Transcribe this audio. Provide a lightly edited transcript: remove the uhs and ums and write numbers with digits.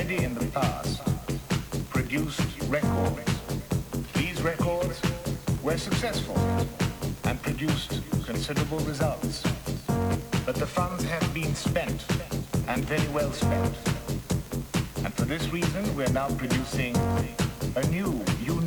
already in the past produced records. These records were successful and produced considerable results. But the funds have been spent, and very well spent. And for this reason, we're now producing a new